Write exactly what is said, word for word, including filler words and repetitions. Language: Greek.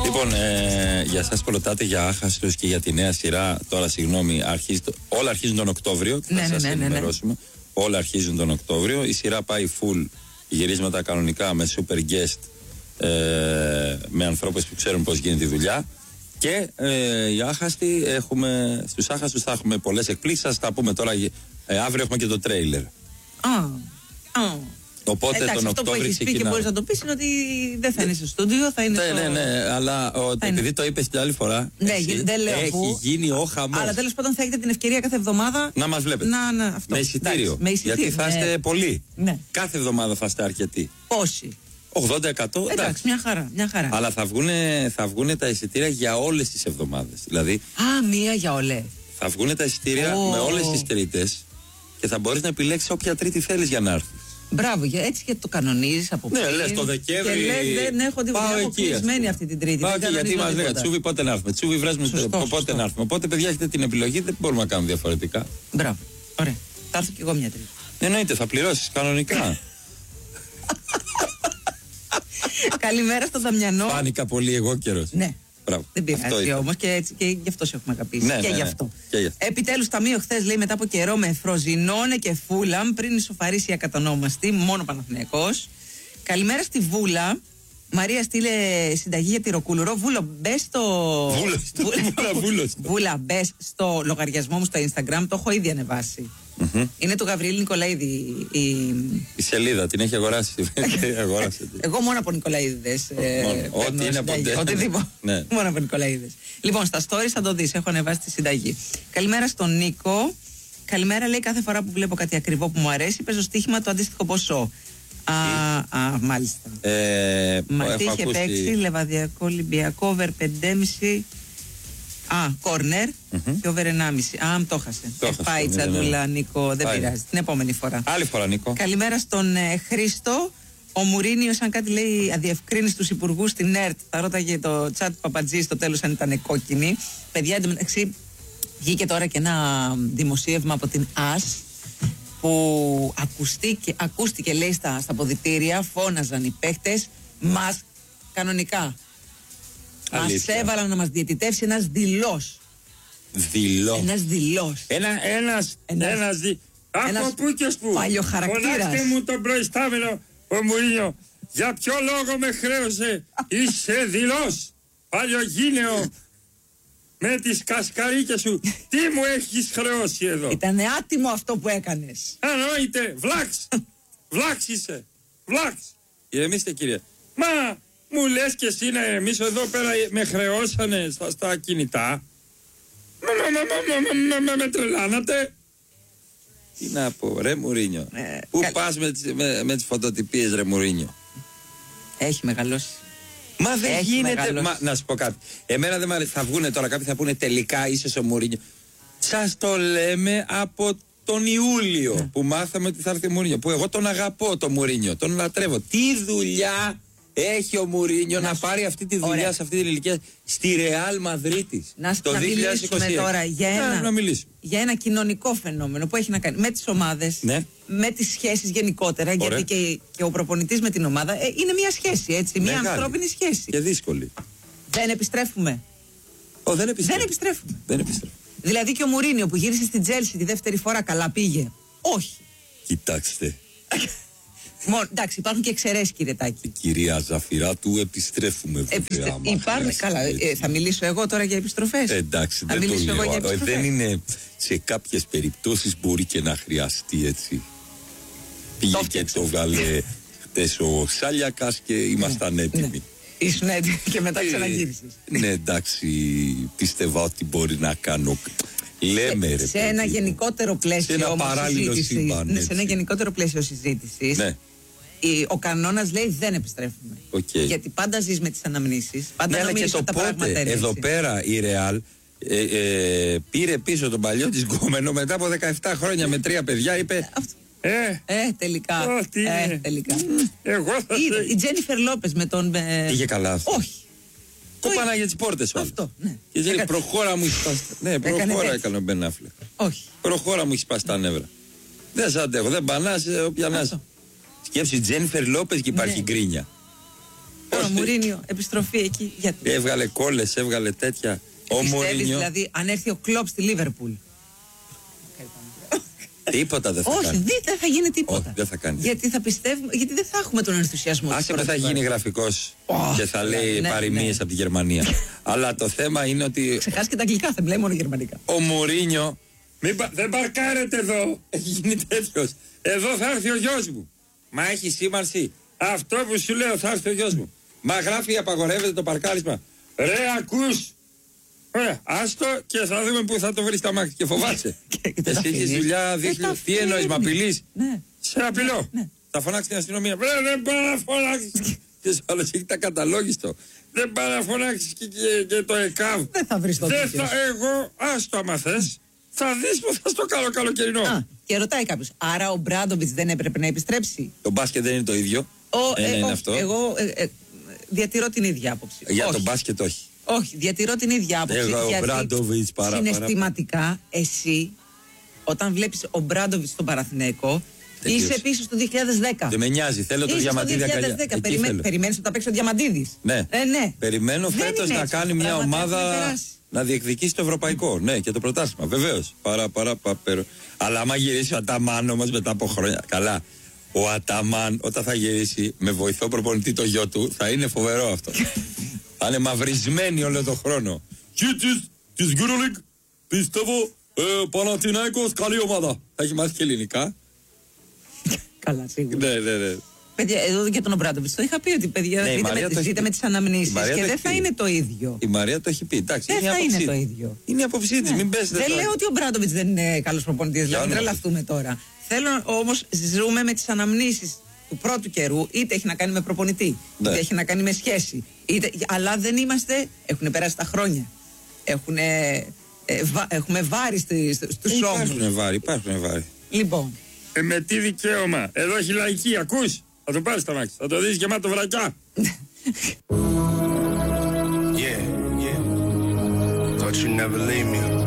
Λοιπόν, ε, για εσάς που ρωτάτε για άχαστος και για τη νέα σειρά, τώρα συγγνώμη, αρχίζει, όλα αρχίζουν τον Οκτώβριο. Ναι, θα σας ναι, ναι, ενημερώσουμε. Ναι. Όλα αρχίζουν τον Οκτώβριο. Η σειρά πάει full γυρίσματα κανονικά με super guest, ε, με ανθρώπους που ξέρουν πώς γίνεται η δουλειά. Και ε, οι άχαστοι έχουμε, στους άχαστους θα έχουμε πολλές εκπλήξεις. Θα τα πούμε τώρα. Ε, αύριο έχουμε και το τρέιλερ. Α, α. Οπότε Εντάξει, τον αυτό Οκτώβριο που έχεις πει και μπορείς να το πεις είναι ότι δεν θα είναι στο στούντιο, θα είναι ναι, στο... Ναι, ναι, αλλά ο, επειδή είναι. Το είπες την άλλη φορά, ναι, εσύ, δεν λέω έχει που, γίνει ο χαμός. Αλλά τέλος πάντων θα έχετε την ευκαιρία κάθε εβδομάδα να μας βλέπετε. Να, να, αυτό. Με εισιτήριο. Εντάξει, με εισιτήριο. Γιατί θα ναι. είστε πολλοί. Ναι. Κάθε εβδομάδα θα είστε αρκετοί. Πόσοι? ογδόντα τοις εκατό. Εντάξει, εντάξει, μια χαρά, μια χαρά. Αλλά θα βγούνε, θα βγούνε τα εισιτήρια για όλες τις εβδομάδες. Δηλαδή, Α, μία για όλες. θα βγούνε τα εισιτήρια oh. με όλες τις τρίτες και θα μπορείς να επιλέξεις όποια τρίτη θέλεις για να έρθεις. Μπράβο, έτσι και το κανονίζεις από πριν. Ναι, λες το Δεκέμβρη. Και λες δεν έχω τίποτα. Έχω κλεισμένη αυτή την Τρίτη. Πάω και γιατί μας λέει Τσούβι πότε να έρθουμε. Τσούβι βράζουμε πότε να έρθουμε. Οπότε, παιδιά, έχετε την επιλογή, δεν μπορούμε να κάνουμε διαφορετικά. Μπράβο. Ωραία. Θα έρθω κι εγώ μια Τρίτη. Εννοείται, θα πληρώσεις κανονικά. Καλημέρα στον Δαμιανό. Φάνηκα πολύ εγώ καιρός. Ναι. Μπράβο. Δεν πειράζει όμως και, έτσι, και γι' αυτό σε έχουμε αγαπήσει. Ναι, και, ναι, γι ναι. αυτό. και γι' αυτό. Επιτέλους ταμείο χθες λέει μετά από καιρό με Φροζινόνε και Φούλαμ πριν ισοφαρίσει η ακατονόμαστη, μόνο Παναθηναϊκός. Καλημέρα στη Βούλα. Μαρία στείλε συνταγή για τη Ροκούλουρο. Βούλο, μπες στο. Βούλα, Βούλα, μπες στο λογαριασμό μου στο Instagram. Το έχω ήδη ανεβάσει. Mm-hmm. Είναι του Γαβριήλ Νικολαίδη. Η... η σελίδα, την έχει αγοράσει. Εγώ μόνο από Νικολαίδηδες. Ε, Ό,τι είναι από τέτοια. Οτιδήποτε. Ναι. Μόνο από Νικολαίδηδες. Λοιπόν, στα stories θα το δεις. Έχω ανεβάσει τη συνταγή. Καλημέρα στον Νίκο. Καλημέρα, λέει, κάθε φορά που βλέπω κάτι ακριβό που μου αρέσει, παίζω στοίχημα το αντίστοιχο ποσό. Α, α, μάλιστα. Ε, Μα τι είχε παίξει, Λεβαδιακό, Ολυμπιακό, over πεντέμισι. Α, κόρνερ mm-hmm. και over ενάμισι. Α, μ' το χάσε. Ε, πάει η τσαντούλα, Νίκο, δεν πάει. Πειράζει. Την επόμενη φορά. Άλλη φορά, Νίκο. Καλημέρα στον ε, Χρήστο. Ο Μουρίνιος, αν κάτι λέει αδιευκρίνηση στους υπουργούς στην ΕΡΤ, θα ρώταγε το τσάτ Παπατζή στο τέλος αν ήταν κόκκινη. Παιδιά, εντωμεταξύ, βγήκε τώρα και ένα δημοσίευμα από την ΑΣ που ακούστηκε, ακούστηκε λέει στα, στα ποδητήρια, φώναζαν οι παίχτες μας κανονικά. Μας έβαλαν να μας διαιτητεύσει ένας δειλός. Δειλός. Ένας δειλός. Ένα, ένας, ένας, ένας δι... Από πού και σπου. Παλιοχαρακτήρας. Φωνάξτε μου τον προϊστάμενο ο Μουρίνιο. Για ποιο λόγο με χρέωσε. Είσαι δειλός. Παλιογίνεο. Με τις κασκαρίκες σου. Τι μου έχεις χρεώσει εδώ. Ήτανε άτιμο αυτό που έκανες. Εννοείται. Βλάξ. Βλάξ είσαι. Βλάξ. Ηρεμήστε κύριε. Μα μου λες και εσύ να ηρεμήσω εδώ πέρα με χρεώσανε στα, στα κινητά. Με, με, με, με, με, με τρελάνατε. Τι να πω ρε Μουρίνιο. Ε, Πού καλ... πας με, με, με τις φωτοτυπίες ρε Μουρίνιο. Έχει μεγαλώσει. Μα δεν Έχει γίνεται. Μα, να σου πω κάτι. Εμένα δεν μ' αρέσει. Θα βγούνε τώρα κάποιοι θα πούνε τελικά είσαι ο Μουρίνιο. Σας το λέμε από τον Ιούλιο ναι. που μάθαμε ότι θα έρθει ο Μουρίνιο. Που εγώ τον αγαπώ τον Μουρίνιο. Τον λατρεύω. Τι δουλειά έχει ο Μουρίνιο να, να πάρει αυτή τη δουλειά ωραία. Σε αυτή την ηλικία στη Ρεάλ Μαδρίτης. Να, το να μιλήσουμε τώρα για ένα, να, να για ένα κοινωνικό φαινόμενο που έχει να κάνει με τις ομάδες, ναι. με τις σχέσεις γενικότερα. Ωραία. Γιατί και, και ο προπονητής με την ομάδα ε, είναι μια σχέση, έτσι. Μια μεγάλη. Ανθρώπινη σχέση. Και δύσκολη. Δεν επιστρέφουμε. Ο, δεν, επιστρέφουμε. δεν επιστρέφουμε. Δεν επιστρέφουμε. Δηλαδή και ο Μουρίνιο που γύρισε στην Τζέλσι τη δεύτερη φορά, καλά πήγε. Όχι. Κοιτάξτε. Μόνο, εντάξει, υπάρχουν και εξαιρέσεις, κύριε Τάκη. Κυρία Ζαφυράτου, επιστρέφουμε βέβαια. Επιστρέ... Υπάρχουν, καλά, ε, θα μιλήσω εγώ τώρα για επιστροφές. Ε, εντάξει, θα δεν το λέω. Εγώ ε, δεν είναι σε κάποιες περιπτώσεις μπορεί και να χρειαστεί έτσι. Πήγε το και το βγάλε χτες ο Σάλιακας και ήμασταν ναι, έτοιμοι. Ναι. Ήσουν έτοιμοι και μετά ξαναγύρισες. Ναι, εντάξει, πίστευα ότι μπορεί να κάνω... Λέμε, σε, ρε, σε ένα γενικότερο πλαίσιο σε ένα παράλληλο σύμπαν, ναι, σε ένα γενικότερο πλαίσιο συζήτησης ναι. ο κανόνας λέει δεν επιστρέφουμε okay. γιατί πάντα ζεις με τις αναμνήσεις, πάντα ναι, νομίζεις ότι τα πράγματα είναι εδώ πέρα η Ρεάλ ε, ε, πήρε πίσω τον παλιό της γκόμενο μετά από δεκαεπτά χρόνια με τρία παιδιά, είπε ε, ε τελικά oh, τι ε, τελικά εγώ θα η, η Τζένιφερ Λόπες με τον ε, είχε καλά αυτό. Όχι. Το πάνε για τις πόρτες όλα. Αυτό, ναι. Και λέει προχώρα μου έχει σπάσει. Ναι, προχώρα έκανε ο Μπεν Αφλεκ. Όχι. Προχώρα μου έχει σπάσει τα νεύρα. Δεν σ' αντέχω, δεν πανάς, όποια να είσαι. Σκέψη Τζένιφερ Λόπες και υπάρχει ναι. γκρίνια. Τώρα Μουρίνιο, επιστροφή εκεί. Γιατί. Έβγαλε κόλλες, έβγαλε τέτοια. Ο Μουρίνιο. Δηλαδή, αν έρθει ο Κλοπ στη Λίβερπουλ. Τίποτα δεν θα Όχι, κάνει. Όχι, δεν θα γίνει τίποτα. Όχι, δεν θα κάνει. Γιατί θα πιστεύουμε, γιατί δεν θα έχουμε τον ενθουσιασμό. Άσε που θα γίνει γραφικός oh, και θα λέει ναι, παροιμίες ναι. από τη Γερμανία. Αλλά το θέμα είναι ότι. Ξεχάσει και τα αγγλικά, θα μιλάει μόνο γερμανικά. Ο Μουρίνιο. Μην πα... Δεν παρκάρετε εδώ. Έχει γίνει τέτοιος. Εδώ θα έρθει ο γιος μου. Μα έχει σήμανση. Αυτό που σου λέω θα έρθει ο γιος μου. Μα γράφει απαγορεύεται το παρκάρισμα. Ρε ακούς. Ωραία, άστο και θα δούμε πού θα το βρει στα μάτια. Και φοβάσαι. Εσύ έχεις δουλειά δίχλιο. Τι εννοείς, με απειλείς? Ναι. Σε απειλώ. Ναι. Θα φωνάξει την αστυνομία. Βρε, δεν πάει να φωνάξει. Και σου άλλος έχει τα καταλόγιστο. Δεν πάει να φωνάξει και, και, και το ΕΚΑΒ. Δεν θα βρει το Δεν θα, εγώ, άστο άμα θες. Θα δεις που θα στο κάνω καλοκαιρινό. Α, και ρωτάει κάποιος, άρα ο Μπράντοβιτς δεν έπρεπε να επιστρέψει? Το μπάσκετ δεν είναι το ίδιο. Ο, Ένα ε, είναι όχι, αυτό. Εγώ ε, ε, διατηρώ την ίδια άποψη. Για όχι. το μπάσκετ όχι. Όχι, διατηρώ την ίδια άποψη. Εγώ, ο γιατί Μπράντοβιτς παρά, συναισθηματικά παρά. Εσύ, όταν βλέπεις ο Μπράντοβιτς στον Παναθηναϊκό, είσαι πίσω στο δύο χιλιάδες δέκα. Δεν με νοιάζει, θέλω το Διαμαντίδη αγκαλιά. Περιμέ, περιμένεις ότι θα παίξει ο Διαμαντίδης. Ναι. Ε, ναι. Περιμένω φέτος να κάνει μια ομάδα να διεκδικήσει το ευρωπαϊκό. Ναι, και το πρωτάθλημα. Βεβαίως. Παρά, παρά, παρά. Αλλά άμα γυρίσει ο Αταμάν όμως μετά από χρόνια. Καλά. Ο Αταμάν όταν θα γυρίσει με βοηθό προπονητή το γιο του θα είναι φοβερό αυτό. Θα είναι μαυρισμένοι όλο τον χρόνο. Της Euroleague πιστεύω Παναθηναϊκός καλή ομάδα. Θα έχει μάθει και ελληνικά. Καλά, σίγουρα. Ναι, ναι, ναι. Παιδιά, εδώ και τον Ομπράντοβιτς το είχα πει ότι παιδιά ναι, ζείτε, με, ζείτε με τις αναμνήσεις και δεν θα είναι το ίδιο. Η Μαρία το έχει πει. Εντάξει, δεν είναι θα είναι το ίδιο. Είναι η άποψή της, ναι. μην πέσετε. Δεν λέω ότι ο Ομπράντοβιτς δεν είναι καλός προπονητής, δηλαδή μην τρελαθούμε τώρα. Θέλω όμως, ζούμε με τις αναμνήσεις του πρώτου καιρού, είτε έχει να κάνει με προπονητή, ναι. είτε έχει να κάνει με σχέση. Είτε, αλλά δεν είμαστε, έχουν περάσει τα χρόνια. Έχουνε, ε, βα, έχουμε βάρη στους ώμους. Υπάρχουν βάρη, υπάρχουν βάρη. Λοιπόν. Ε, με τι δικαίωμα. Εδώ έχει λαϊκή, ακούς. Θα το πάρεις τα μάξι. Θα το δεις γεμάτο βρακιά. Yeah, yeah. Thought you'd never leave me.